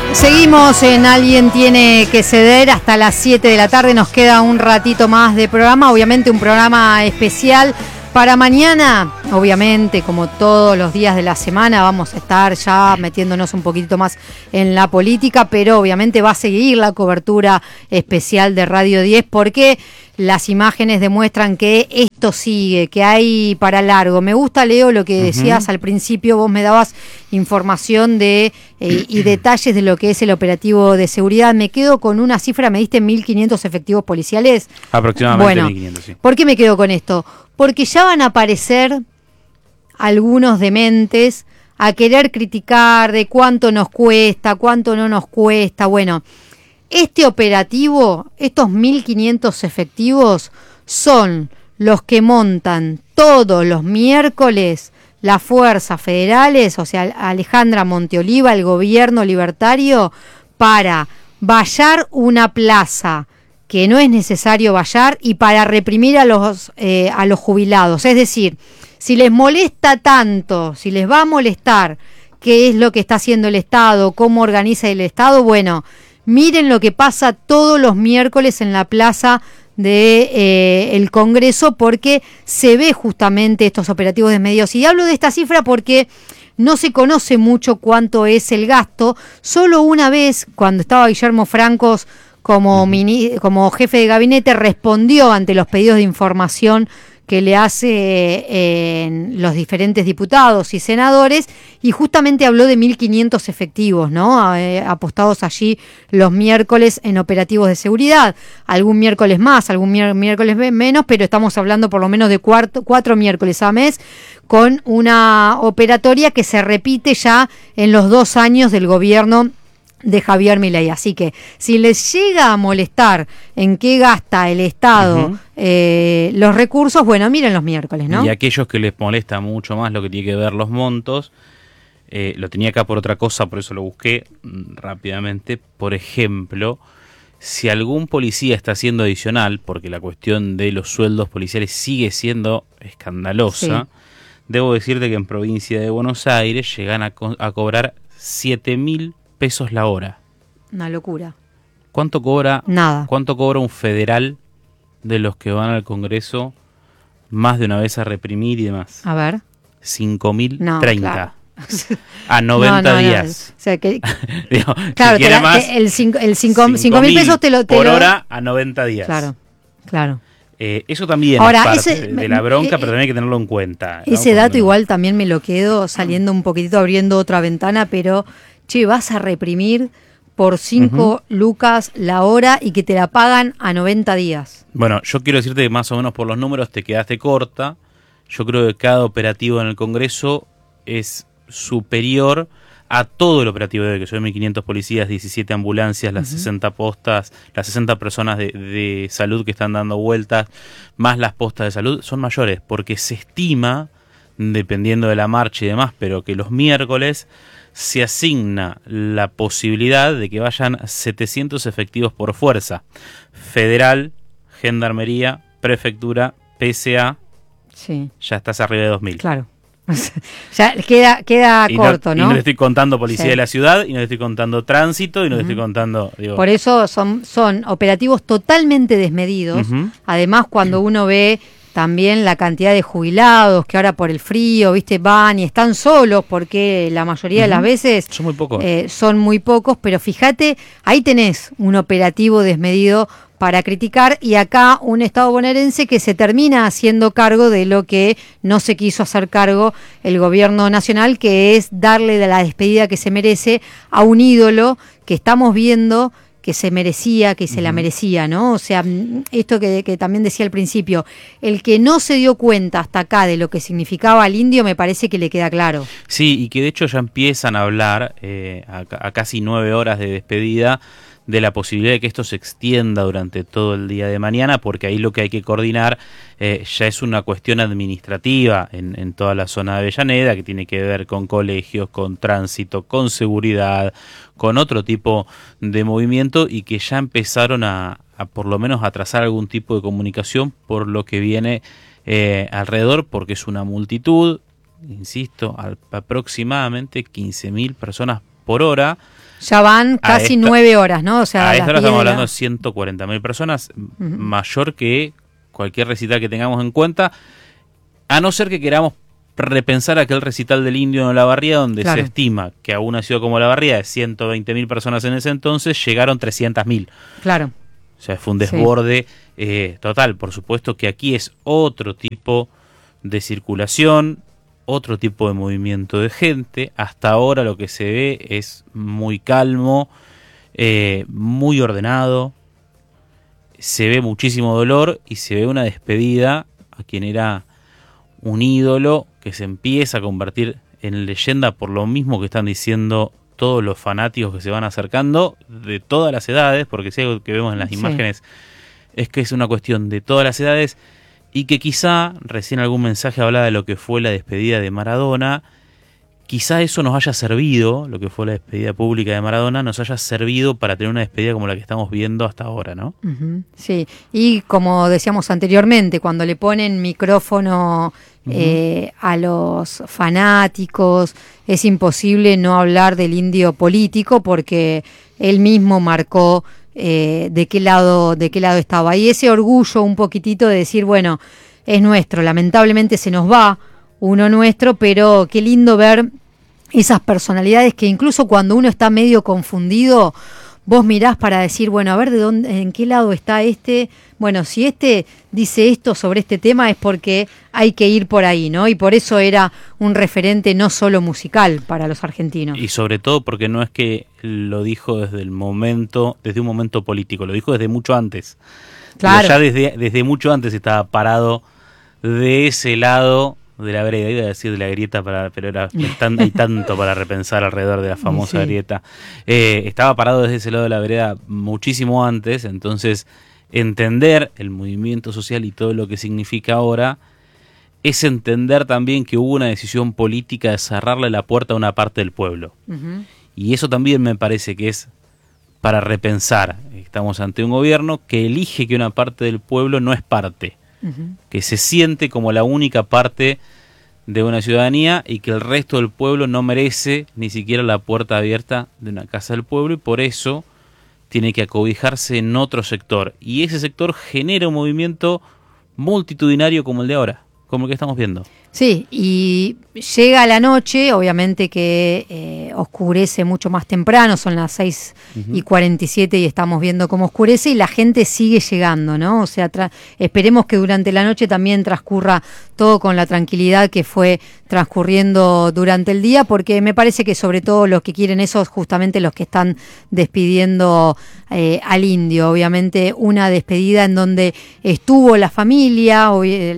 Seguimos en Alguien Tiene que Ceder hasta las 7 de la tarde. Nos queda un ratito más de programa, obviamente un programa especial para mañana. Obviamente, como todos los días de la semana, vamos a estar ya metiéndonos un poquito más en la política, pero obviamente va a seguir la cobertura especial de Radio 10 porque las imágenes demuestran que esto sigue, que hay para largo. Me gusta, Leo, lo que decías al principio. Vos me dabas información de y detalles de lo que es el operativo de seguridad. Me quedo con una cifra, me diste 1.500 efectivos policiales. Aproximadamente bueno, 1.500, sí. ¿Por qué me quedo con esto? Porque ya van a aparecer algunos dementes a querer criticar de cuánto nos cuesta, cuánto no nos cuesta. Bueno, este operativo, estos 1.500 efectivos, son los que montan todos los miércoles las fuerzas federales, o sea, Alejandra Monteoliva, el gobierno libertario, para vallar una plaza que no es necesario vallar y para reprimir a los jubilados. Es decir, si les molesta tanto, si les va a molestar qué es lo que está haciendo el Estado, cómo organiza el Estado, bueno, miren lo que pasa todos los miércoles en la plaza del Congreso, porque se ve justamente estos operativos desmedidos. Y hablo de esta cifra porque no se conoce mucho cuánto es el gasto. Solo una vez, cuando estaba Guillermo Francos como jefe de gabinete, respondió ante los pedidos de información que le hace los diferentes diputados y senadores, y justamente habló de 1.500 efectivos, ¿no? Apostados allí los miércoles en operativos de seguridad. Algún miércoles más, algún miércoles menos, pero estamos hablando por lo menos de 4 miércoles a mes, con una operatoria que se repite ya en los 2 años del gobierno de Javier Milei. Así que si les llega a molestar en qué gasta el Estado los recursos, bueno, miren los miércoles, ¿no? Y aquellos que les molesta mucho más lo que tiene que ver los montos, lo tenía acá por otra cosa, por eso lo busqué rápidamente. Por ejemplo, si algún policía está haciendo adicional, porque la cuestión de los sueldos policiales sigue siendo escandalosa, sí, debo decirte que en provincia de Buenos Aires llegan a cobrar 7.000 pesos la hora. Una locura. ¿Cuánto cobra? Nada. ¿Cuánto cobra un federal de los que van al Congreso más de una vez a reprimir y demás? A ver. 5.030. No, claro. A 90 días. O sea, que, digo, claro, si quiere más, el 5.000 pesos te lo por hora a 90 días. Claro, claro. Eso también ahora, es parte de la bronca, pero también hay que tenerlo en cuenta, ¿no? Ese dato igual también me lo quedo saliendo un poquitito, abriendo otra ventana, pero che, vas a reprimir por 5 lucas la hora y que te la pagan a 90 días. Bueno, yo quiero decirte que más o menos por los números te quedaste corta. Yo creo que cada operativo en el Congreso es superior a todo el operativo de hoy, que son 1.500 policías, 17 ambulancias, las 60 postas, las 60 personas de salud que están dando vueltas, más las postas de salud, son mayores, porque se estima, dependiendo de la marcha y demás, pero que los miércoles se asigna la posibilidad de que vayan 700 efectivos por fuerza. Federal, Gendarmería, Prefectura, PSA, sí, ya estás arriba de 2.000. Claro. Ya queda corto, ¿no? Y no le estoy contando policía sí, de la ciudad, y no le estoy contando tránsito, y no le estoy contando... Digo, por eso son operativos totalmente desmedidos. Además, cuando uno ve también la cantidad de jubilados que ahora por el frío, viste, van y están solos, porque la mayoría de las veces son muy pocos. Son muy pocos, pero fíjate, ahí tenés un operativo desmedido para criticar, y acá un Estado bonaerense que se termina haciendo cargo de lo que no se quiso hacer cargo el gobierno nacional, que es darle la despedida que se merece a un ídolo que estamos viendo que se merecía, que se la merecía, ¿no? O sea, esto que también decía al principio, el que no se dio cuenta hasta acá de lo que significaba el indio, me parece que le queda claro. Sí, y que de hecho ya empiezan a hablar a casi 9 horas de despedida, de la posibilidad de que esto se extienda durante todo el día de mañana, porque ahí lo que hay que coordinar ya es una cuestión administrativa en toda la zona de Avellaneda, que tiene que ver con colegios, con tránsito, con seguridad, con otro tipo de movimiento, y que ya empezaron a por lo menos a trazar algún tipo de comunicación por lo que viene alrededor, porque es una multitud, insisto, aproximadamente 15.000 personas por hora. Ya van casi 9 horas, ¿no? O sea, a esta hora estamos hablando de 140.000 personas, mayor que cualquier recital que tengamos en cuenta, a no ser que queramos repensar aquel recital del Indio en Olavarría, donde se estima que a una ciudad como Olavarría de 120.000 personas en ese entonces llegaron 300.000. Claro. O sea, fue un desborde total. Por supuesto que aquí es otro tipo de circulación, otro tipo de movimiento de gente. Hasta ahora lo que se ve es muy calmo, muy ordenado. Se ve muchísimo dolor y se ve una despedida a quien era un ídolo que se empieza a convertir en leyenda por lo mismo que están diciendo todos los fanáticos que se van acercando de todas las edades, porque si algo que vemos en las imágenes es que es una cuestión de todas las edades y que quizá, recién algún mensaje hablaba de lo que fue la despedida de Maradona, quizá eso nos haya servido, lo que fue la despedida pública de Maradona, nos haya servido para tener una despedida como la que estamos viendo hasta ahora, ¿no? Sí, y como decíamos anteriormente, cuando le ponen micrófono a los fanáticos, es imposible no hablar del indio político porque él mismo marcó de qué lado estaba. Y ese orgullo un poquitito de decir, bueno, es nuestro, lamentablemente se nos va uno nuestro, pero qué lindo ver esas personalidades que incluso cuando uno está medio confundido, vos mirás para decir, bueno, a ver de dónde, en qué lado está este. Bueno, si este dice esto sobre este tema es porque hay que ir por ahí, ¿no? Y por eso era un referente no solo musical para los argentinos. Y sobre todo porque no es que lo dijo desde un momento político, lo dijo desde mucho antes. Claro. Pero ya desde mucho antes estaba parado de ese lado de la vereda, iba a decir de la grieta, pero hay tanto para repensar alrededor de la famosa grieta. Estaba parado desde ese lado de la vereda muchísimo antes, entonces entender el movimiento social y todo lo que significa ahora es entender también que hubo una decisión política de cerrarle la puerta a una parte del pueblo. Y eso también me parece que es para repensar. Estamos ante un gobierno que elige que una parte del pueblo no es parte, que se siente como la única parte de una ciudadanía y que el resto del pueblo no merece ni siquiera la puerta abierta de una casa del pueblo y por eso tiene que acobijarse en otro sector. Y ese sector genera un movimiento multitudinario como el de ahora, como el que estamos viendo. Sí, y llega la noche, obviamente que oscurece mucho más temprano, son las 6:47 y estamos viendo cómo oscurece y la gente sigue llegando, ¿no? O sea, esperemos que durante la noche también transcurra todo con la tranquilidad que fue transcurriendo durante el día, porque me parece que sobre todo los que quieren eso es justamente los que están despidiendo al indio. Obviamente una despedida en donde estuvo la familia,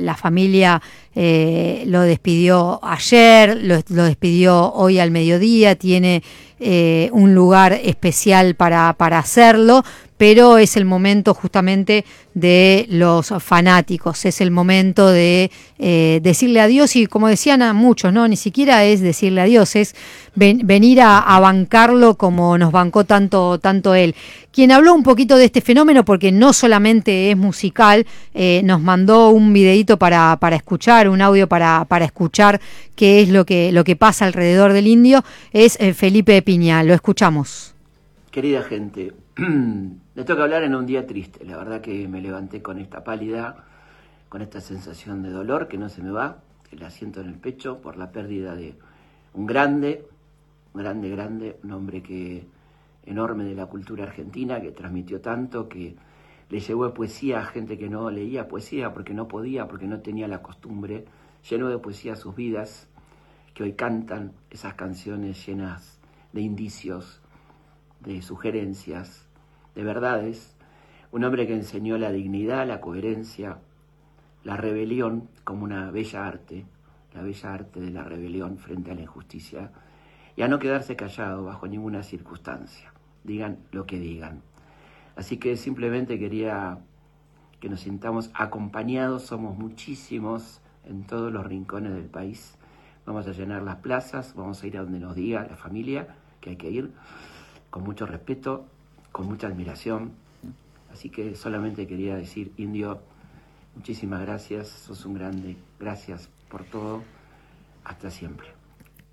lo despidió ayer, lo despidió hoy al mediodía, tiene un lugar especial para hacerlo, pero es el momento justamente de los fanáticos, es el momento de decirle adiós y como decían a muchos, no, ni siquiera es decirle adiós, es venir a bancarlo como nos bancó tanto él. Quien habló un poquito de este fenómeno, porque no solamente es musical, nos mandó un videíto para escuchar, un audio para escuchar qué es lo que pasa alrededor del indio, es Felipe Piña. Lo escuchamos. Querida gente, le toca hablar en un día triste. La verdad que me levanté con esta pálida, con esta sensación de dolor que no se me va, que la siento en el pecho por la pérdida de un grande, un hombre enorme de la cultura argentina, que transmitió tanto, que le llevó poesía a gente que no leía poesía porque no podía, porque no tenía la costumbre, llenó de poesía sus vidas, que hoy cantan esas canciones llenas de indicios, de sugerencias, de verdades. Un hombre que enseñó la dignidad, la coherencia, la rebelión como una bella arte, la bella arte de la rebelión frente a la injusticia, y a no quedarse callado bajo ninguna circunstancia, digan lo que digan. Así que simplemente quería que nos sintamos acompañados, somos muchísimos en todos los rincones del país. Vamos a llenar las plazas, vamos a ir a donde nos diga la familia que hay que ir, con mucho respeto, con mucha admiración. Así que solamente quería decir, indio, muchísimas gracias, sos un grande, gracias por todo, hasta siempre.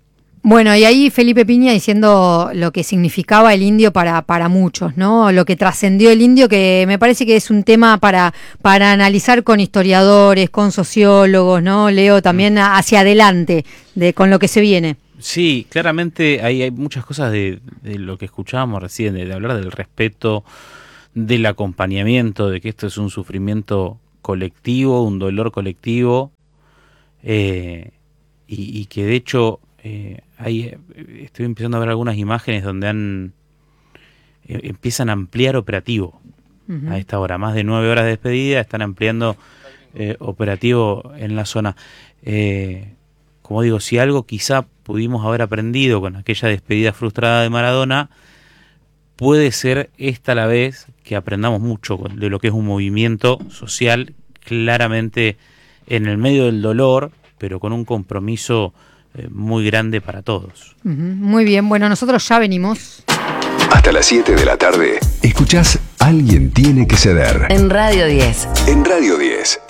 Bueno, y ahí Felipe Piña diciendo lo que significaba el indio para muchos, ¿no? Lo que trascendió el indio, que me parece que es un tema para analizar con historiadores, con sociólogos, ¿no? Leo, también hacia adelante con lo que se viene. Sí, claramente hay muchas cosas de lo que escuchábamos recién, de hablar del respeto, del acompañamiento, de que esto es un sufrimiento colectivo, un dolor colectivo, y que de hecho estoy empezando a ver algunas imágenes donde empiezan a ampliar operativo. Uh-huh. A esta hora, más de 9 horas de despedida, están ampliando operativo en la zona. Como digo, si algo quizá pudimos haber aprendido con aquella despedida frustrada de Maradona, puede ser esta la vez que aprendamos mucho de lo que es un movimiento social, claramente en el medio del dolor, pero con un compromiso muy grande para todos. Uh-huh. Muy bien, bueno, nosotros ya venimos. Hasta las 7 de la tarde, escuchás Alguien tiene que ceder. En Radio 10. En Radio 10.